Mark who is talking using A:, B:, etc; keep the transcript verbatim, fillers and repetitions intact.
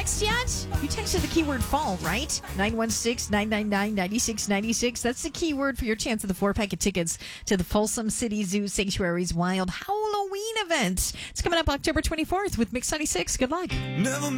A: text yet? You texted the keyword fall, right? nine one six, nine nine nine, nine six nine six. That's the keyword for your chance of the four pack of tickets to the Folsom City Zoo Sanctuary's Wild Halloween event. It's coming up October twenty-fourth with Mix ninety-six. Good luck.
B: Never